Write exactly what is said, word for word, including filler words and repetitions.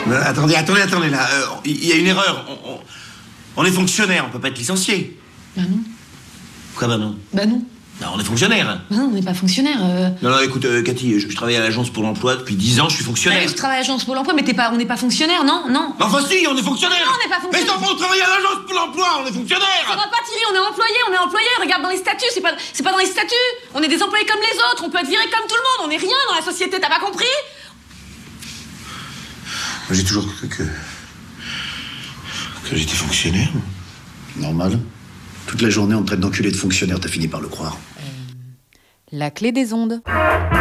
Euh, attendez, attendez, attendez, là. Il euh, y a une erreur. On, on, on est fonctionnaire, on peut pas être licencié. Bah non. Quoi, bah non? Bah non. Non, on est fonctionnaire. Bah non, on n'est pas fonctionnaire. Euh... Non, non, écoute, euh, Cathy, je, je travaille à l'agence pour l'emploi depuis dix ans, je suis fonctionnaire. Bah, je travaille à l'agence pour l'emploi, mais t'es pas, on n'est pas fonctionnaire, non, non. Enfin si, on est fonctionnaire. Non, on n'est pas fonctionnaire. Mais enfin, on travaille à l'agence pour l'emploi, on est fonctionnaire. Ça va pas, Thierry, on est employé, on est employé. Regarde dans les statuts, c'est pas, c'est pas dans les statuts. On est des employés comme les autres, on peut être viré comme tout le monde, on est rien dans la société, t'as pas compris? Moi, j'ai toujours cru que... que j'étais fonctionnaire. Normal. Toute la journée, on te traite d'enculé de fonctionnaire, t'as fini par le croire. La clé des ondes.